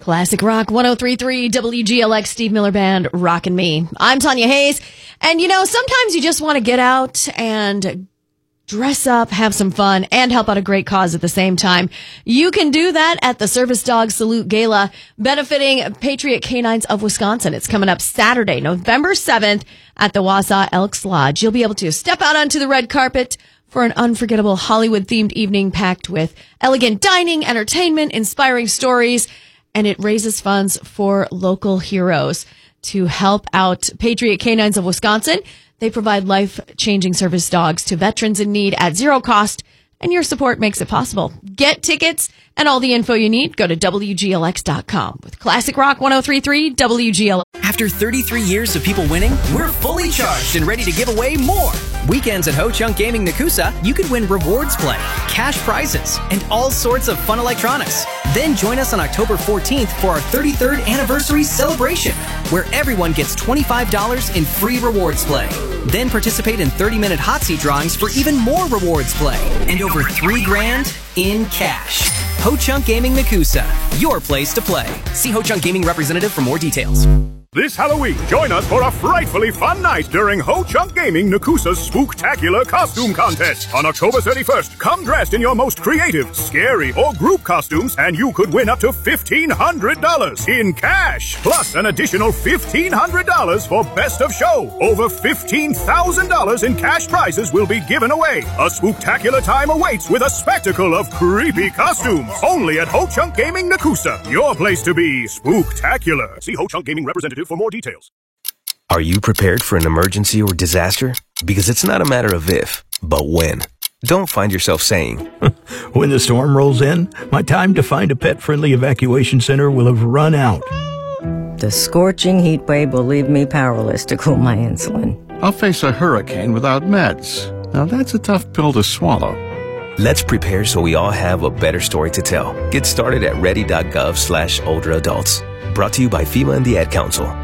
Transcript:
Classic Rock 103.3 WGLX Steve Miller Band, Rockin' Me. I'm Tanya Hayes. And sometimes you just want to get out and dress up, have some fun, and help out a great cause at the same time. You can do that at the Service Dog Salute Gala, benefiting Patriot Canines of Wisconsin. It's coming up Saturday, November 7th at the Wausau Elks Lodge. You'll be able to step out onto the red carpet for an unforgettable Hollywood-themed evening packed with elegant dining, entertainment, inspiring stories, and it raises funds for local heroes to help out Patriot Canines of Wisconsin. They provide life-changing service dogs to veterans in need at zero cost, and your support makes it possible. Get tickets and all the info you need. Go to WGLX.com. With Classic Rock 103.3 WGLX. After 33 years of people winning, we're fully charged and ready to give away more. Weekends at Ho Chunk Gaming Nakusa, you could win rewards play, cash prizes, and all sorts of fun electronics. Then join us on October 14th for our 33rd anniversary celebration, where everyone gets $25 in free rewards play. Then participate in 30-minute hot seat drawings for even more rewards play and over $3,000 in cash. Ho Chunk Gaming Nakusa, your place to play. See Ho Chunk Gaming representative for more details. This Halloween, join us for a frightfully fun night during Ho Chunk Gaming Nakusa's Spooktacular Costume Contest. On October 31st, come dressed in your most creative, scary, or group costumes, and you could win up to $1,500 in cash. Plus an additional $1,500 for Best of Show. Over $15,000 in cash prizes will be given away. A spooktacular time awaits with a spectacle of creepy costumes. Only at Ho Chunk Gaming Nakusa. Your place to be spooktacular. See Ho Chunk Gaming representative for more details. Are you prepared for an emergency or disaster? Because it's not a matter of if, but when. Don't find yourself saying, when the storm rolls in, my time to find a pet-friendly evacuation center will have run out. The scorching heat wave will leave me powerless to cool my insulin. I'll face a hurricane without meds. Now that's a tough pill to swallow. Let's prepare so we all have a better story to tell. Get started at ready.gov/older adults. Brought to you by FEMA and the Ad Council.